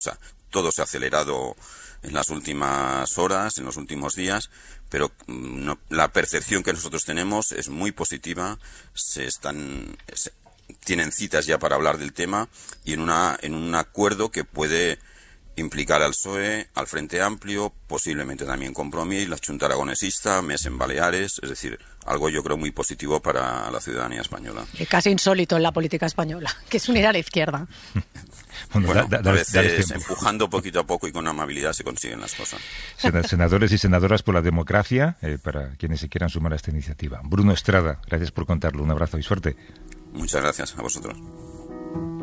sea, todo se ha acelerado en las últimas horas, en los últimos días, pero la percepción que nosotros tenemos es muy positiva. Tienen citas ya para hablar del tema y en un acuerdo que puede implicar al PSOE, al Frente Amplio, posiblemente también Compromís, la Xunta Aragonesista, MES en Baleares, es decir, algo yo creo muy positivo para la ciudadanía española. Casi insólito en la política española, que es unir a la izquierda. Bueno, a veces empujando poquito a poco y con amabilidad se consiguen las cosas. Senadores y senadoras por la democracia, para quienes se quieran sumar a esta iniciativa. Bruno Estrada, gracias por contarlo, un abrazo y suerte. Muchas gracias a vosotros.